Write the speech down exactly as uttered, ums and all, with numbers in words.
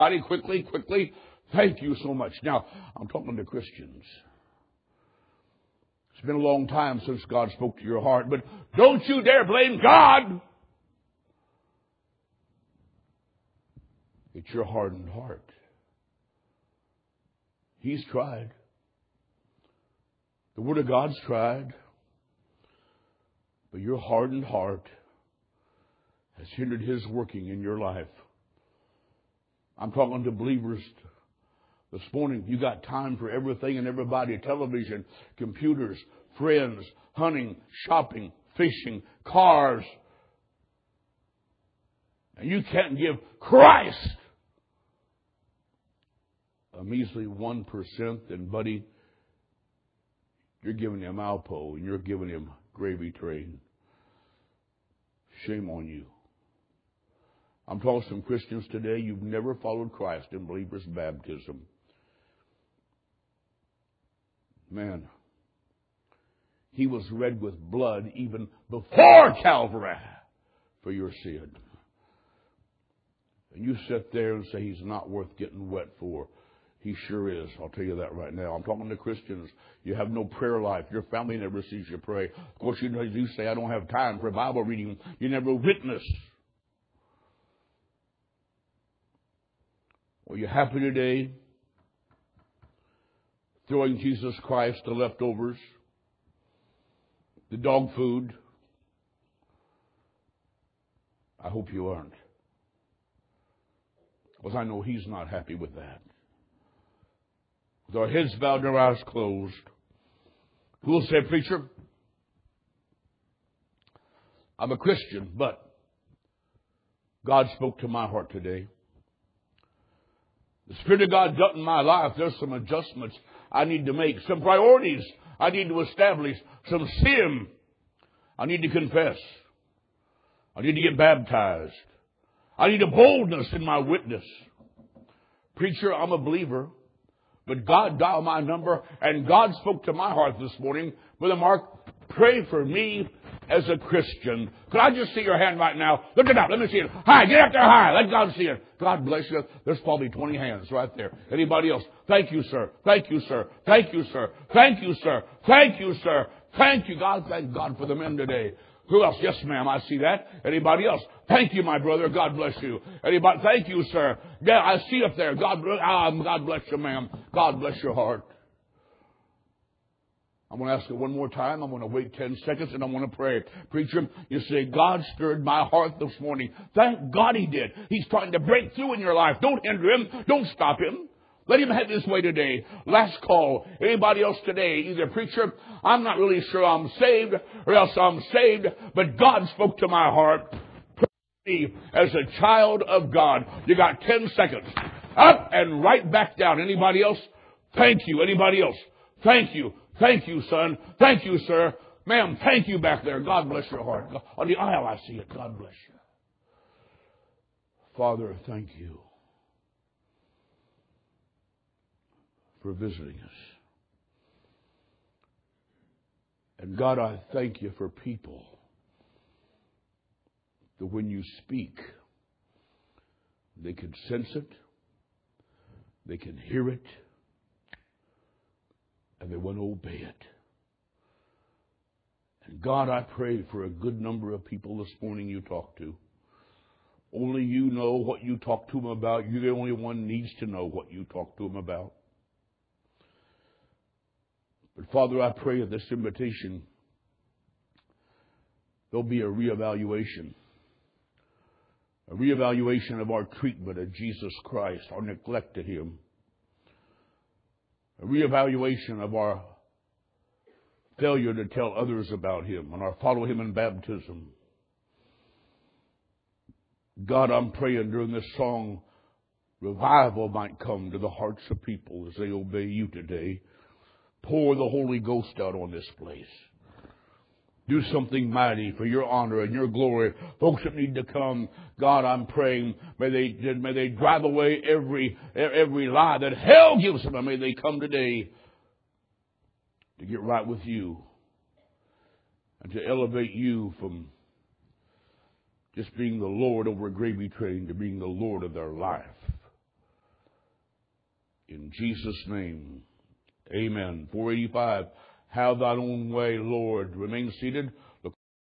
Body quickly, quickly. Thank you so much. Now, I'm talking to Christians. It's been a long time since God spoke to your heart, but don't you dare blame God. It's your hardened heart. He's tried. The Word of God's tried. But your hardened heart has hindered His working in your life. I'm talking to believers this morning. You got time for everything and everybody. Television, computers, friends, hunting, shopping, fishing, cars. And you can't give Christ a measly one percent. And buddy, you're giving Him Alpo and you're giving Him gravy train. Shame on you. I'm talking to some Christians today. You've never followed Christ in believer's baptism. Man, He was red with blood even before Calvary for your sin. And you sit there and say He's not worth getting wet for. He sure is. I'll tell you that right now. I'm talking to Christians. You have no prayer life. Your family never sees you pray. Of course, you know, you say, I don't have time for Bible reading. You never witness. Well, you happy today throwing Jesus Christ the leftovers, the dog food? I hope you aren't. Because I know He's not happy with that. With our heads bowed and our eyes closed, who will say, preacher, I'm a Christian, but God spoke to my heart today. The Spirit of God got in my life. There's some adjustments I need to make, some priorities I need to establish, some sin I need to confess. I need to get baptized. I need a boldness in my witness. Preacher, I'm a believer, but God dialed my number and God spoke to my heart this morning. Brother Mark, pray for me as a Christian. Could I just see your hand right now? Look it up. Let me see it. High. Get up there high. Let God see it. God bless you. There's probably twenty hands right there. Anybody else? Thank you, sir. Thank you, sir. Thank you, sir. Thank you, sir. Thank you, sir. Thank you, God. Thank God for the men today. Who else? Yes, ma'am. I see that. Anybody else? Thank you, my brother. God bless you. Anybody? Thank you, sir. Yeah, I see up there. God, um, God bless you, ma'am. God bless your heart. I'm going to ask it one more time. I'm going to wait ten seconds and I'm going to pray. Preacher, you say, God stirred my heart this morning. Thank God He did. He's trying to break through in your life. Don't hinder Him. Don't stop Him. Let Him have His way today. Last call. Anybody else today? Either, preacher, I'm not really sure I'm saved or else I'm saved, but God spoke to my heart. Pray me as a child of God. You got ten seconds. Up and right back down. Anybody else? Thank you. Anybody else? Thank you. Thank you, son. Thank you, sir. Ma'am, thank you back there. God bless your heart. On the aisle, I see it. God bless you. Father, thank you for visiting us. And God, I thank you for people that when you speak, they can sense it, they can hear it, and they want to obey it. And God, I pray for a good number of people this morning you talk to. Only you know what you talk to them about. You're the only one needs to know what you talk to them about. But Father, I pray at this invitation, there'll be a reevaluation. A reevaluation of our treatment of Jesus Christ, our neglect of Him. A reevaluation of our failure to tell others about Him and our follow Him in baptism. God, I'm praying during this song, revival might come to the hearts of people as they obey you today. Pour the Holy Ghost out on this place. Do something mighty for your honor and your glory. Folks that need to come, God, I'm praying, may they may they drive away every every lie that hell gives them. And may they come today to get right with you and to elevate you from just being the Lord over a gravy train to being the Lord of their life. In Jesus' name, amen. four eighty-five, have thine own way, Lord. Remain seated.